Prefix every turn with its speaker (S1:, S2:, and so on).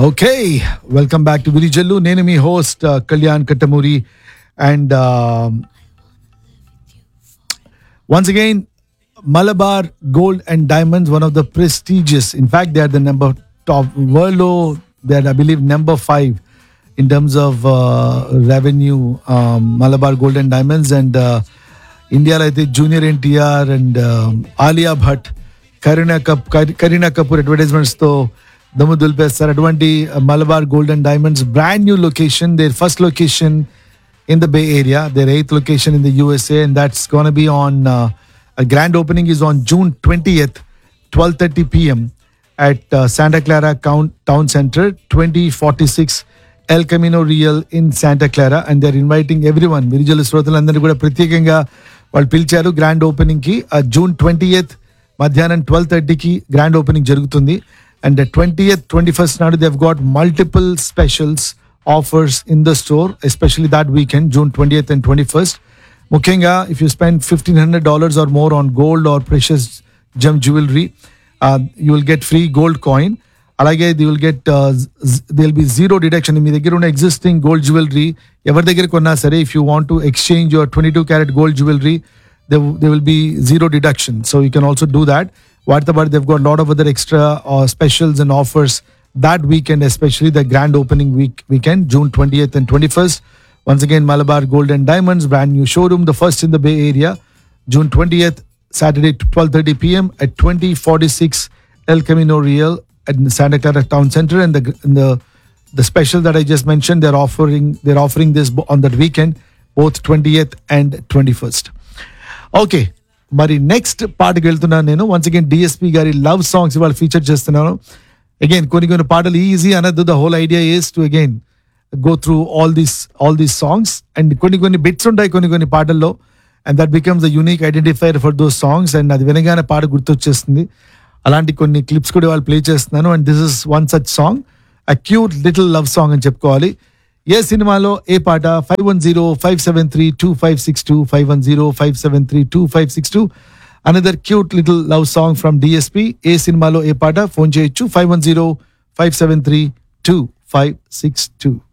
S1: Okay, welcome back to Virijallu. Nenu mi host Kalyan Kattamuri, and once again, Malabar Gold and Diamonds, one of the prestigious. In fact, they are the number top world low. They are, I believe, number 5 in terms of revenue. Malabar Gold and Diamonds, and India like Junior NTR and Alia Bhatt, Kareena Kapoor advertisements to. Damu Dulpesar అటువంటి Malabar gold and diamonds brand new location, there first location in the bay area, there 8th location in the USA, and that's going to be on a grand opening is on June 20th 12:30 p.m. at Santa Clara Town Center, 2046 El Camino Real in Santa Clara, and they're inviting everyone. విరిజల శ్రోతలందరినీ కూడా ప్రత్యేకంగా వాళ్ళు పిలిచారు grand opening కి. June 20th మధ్యాహ్నం 12:30కి grand opening జరుగుతుంది. And the 20th, 21st now they've got multiple specials offers in the store, especially that weekend, June 20th and 21st. Mukenga, if you spend $1,500 or more on gold or precious gem jewelry, you will get free gold coin. Alage, you will get there'll be zero deduction. మీ దగ్గర ఉన్న existing gold jewelry ఎవరి దగ్గర కొన్నా సరే, if you want to exchange your 22 karat gold jewelry, there will be zero deduction. So you can also do that. But they've got a lot of other extra specials and offers that weekend, especially the grand opening weekend, June 20th and 21st. Once again, Malabar Gold and Diamonds, brand new showroom, the first in the Bay Area, June 20th, Saturday, 12:30 p.m. at 2046 El Camino Real at the Santa Clara Town Center. And the special that I just mentioned, they're offering this on that weekend, both 20th and 21st. Okay. మరి next పాటకి వెళ్తున్నాను నేను. Once again DSP గారి love songs ఇవాళ feature చేస్తున్నాను. Again కొన్ని పాటలు easy అనద్దు. The whole idea is to again go through all these songs, and కొన్ని బిట్స్ ఉంటాయి కొన్ని పాటల్లో, and that becomes the unique identifier for those songs. And అది వినగానే పాట గుర్తొచ్చేస్తుంది. అలాంటి కొన్ని క్లిప్స్ కూడా వాళ్ళు ప్లే చేస్తున్నాను. And this is one such song, a cute little love song అని చెప్పుకోవాలి. ఏ సినిమాలో ఏ పాట? 510-573-2562, 510-573-2562. Another cute little love song from DSP. ఏ సినిమాలో ఏ పాట? ఫోన్ చేయొచ్చు 510-573-2562.